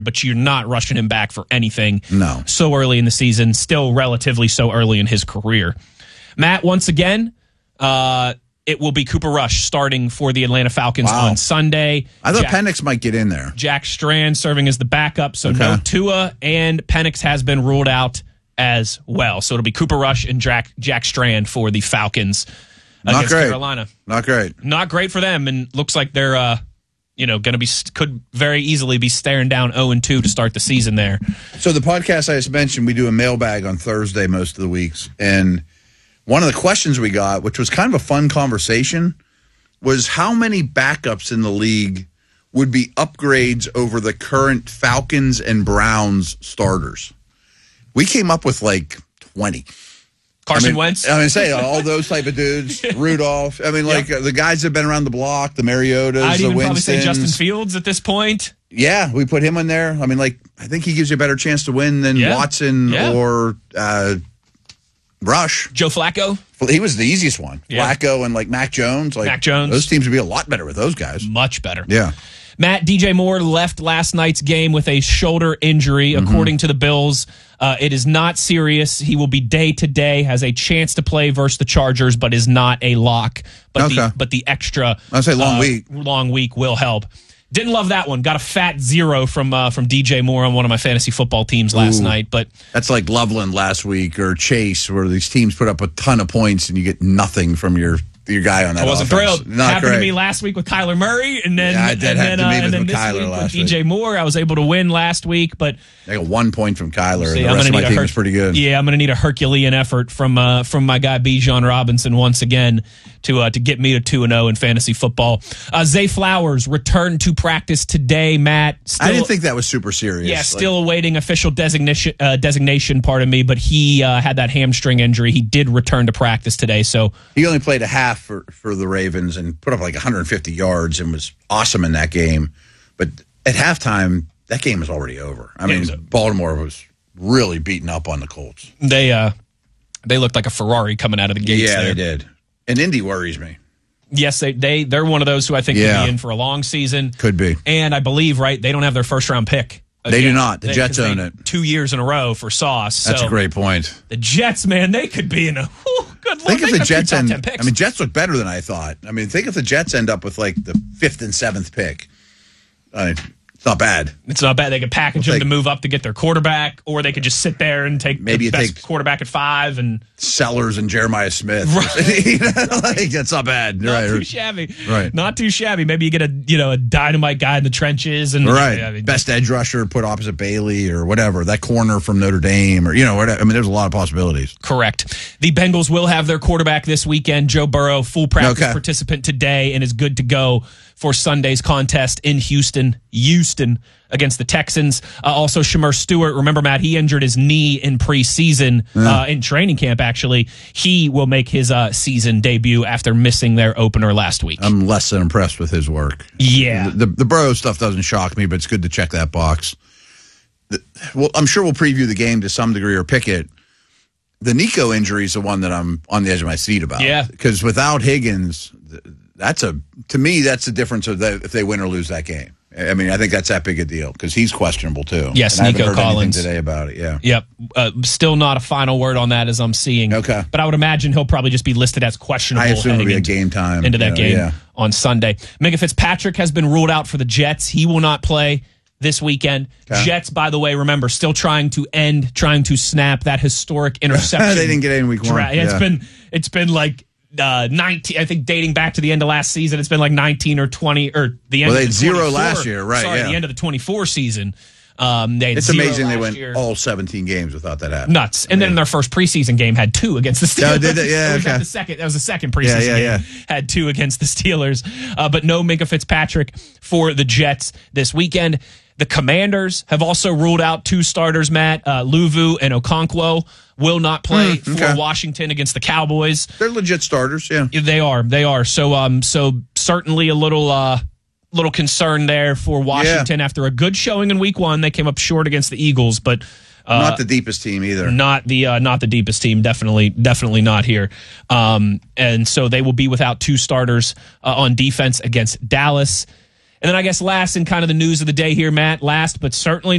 but you're not rushing him back for anything. No. So early in the season, still relatively so early in his career. Matt, once again, it will be Cooper Rush starting for the Atlanta Falcons on Sunday. I thought Penix might get in there. Jack Strand serving as the backup, so no Tua, and Penix has been ruled out as well. So it'll be Cooper Rush and Jack Strand for the Falcons against Carolina. Not great. Not great for them, and looks like they're going to be could very easily be staring down 0-2 to start the season there. So the podcast I just mentioned, we do a mailbag on Thursday most of the weeks, and one of the questions we got, which was kind of a fun conversation, was how many backups in the league would be upgrades over the current Falcons and Browns starters. We came up with like 20. Carson Wentz? I mean, say all those type of dudes. Rudolph. I mean, like the guys that have been around the block, the Mariotas, I'd the even Winstons. probably say Justin Fields at this point. Yeah, we put him in there. I mean, like, I think he gives you a better chance to win than Watson or Rush. Joe Flacco? He was the easiest one. Yeah. Flacco and like Mac Jones. Those teams would be a lot better with those guys. Much better. Yeah. Matt, DJ Moore left last night's game with a shoulder injury. According to the Bills, it is not serious. He will be day-to-day, has a chance to play versus the Chargers, but is not a lock. But the extra long week will help. Didn't love that one. Got a fat 0 from DJ Moore on one of my fantasy football teams last night. But that's like Loveland last week or Chase, where these teams put up a ton of points and you get nothing from your guy on that. I wasn't thrilled. Happened to me last week with Kyler Murray, and then with Kyler last week with DJ Moore. I was able to win last week, but I got 1 point from Kyler. And the rest of my team was pretty good. Yeah, I'm going to need a Herculean effort from my guy Bijan Robinson once again to get me to 2-0 in fantasy football. Zay Flowers returned to practice today. Matt, I didn't think that was super serious. Yeah, still awaiting official designation. Pardon me, but he had that hamstring injury. He did return to practice today, so he only played a half for the Ravens and put up like 150 yards and was awesome in that game. But at halftime, that game was already over. I mean, Baltimore was really beaten up on the Colts. They looked like a Ferrari coming out of the gates. Yeah, they did. And Indy worries me. Yes, they're one of those who I think could be in for a long season. Could be. And I believe, right, they don't have their first-round pick. They do not. The Jets own it. 2 years in a row for Sauce. That's a great point. The Jets, man, they could be in a good look. Think if the Jets Jets look better than I thought. I mean, think if the Jets end up with like the 5th and 7th pick. It's not bad. It's not bad. They could package them to move up to get their quarterback, or they could just sit there and take the best quarterback at 5 and Sellers and Jeremiah Smith. Right. That's not bad. Not too shabby. Right. Not too shabby. Maybe you get a dynamite guy in the trenches and best edge rusher put opposite Bailey or whatever. That corner from Notre Dame or whatever. I mean, there's a lot of possibilities. Correct. The Bengals will have their quarterback this weekend. Joe Burrow, full practice participant today, and is good to go for Sunday's contest in Houston against the Texans. Also, Shamir Stewart, remember, Matt, he injured his knee in preseason, in training camp, actually. He will make his season debut after missing their opener last week. I'm less than impressed with his work. Yeah. The Burrow stuff doesn't shock me, but it's good to check that box. I'm sure we'll preview the game to some degree or pick it. The Nico injury is the one that I'm on the edge of my seat about. Yeah. Because without Higgins, to me, that's the difference of if they win or lose that game. I mean, I think that's that big a deal because he's questionable too. Yes, and Nico I haven't heard Collins anything today about it. Yeah. Yep. Still not a final word on that as I'm seeing. Okay. But I would imagine he'll probably just be listed as questionable. I assume it'll be a game time into that game on Sunday. Minka Fitzpatrick has been ruled out for the Jets. He will not play this weekend. Okay. Jets, by the way, remember, still trying to snap that historic interception. They didn't get in week 1. It's been like 19, I think, dating back to the end of last season. It's been like 19 or 20 or the end. Well, they of had 0 last year, right? Sorry, the end of the 24 season. It's amazing they went all 17 games without that happening. Nuts. And then in their first preseason game had 2 against the Steelers. That was the second preseason game. Had 2 against the Steelers. But no Minka Fitzpatrick for the Jets this weekend. The Commanders have also ruled out 2 starters, Matt. Luvu and Okonkwo will not play for Washington against the Cowboys. They're legit starters, yeah. They are. So certainly a little concern there for Washington after a good showing in week 1. They came up short against the Eagles, but not the deepest team either. Not the deepest team. Definitely not here. And so they will be without 2 starters on defense against Dallas. And then I guess last in kind of the news of the day here, Matt, last but certainly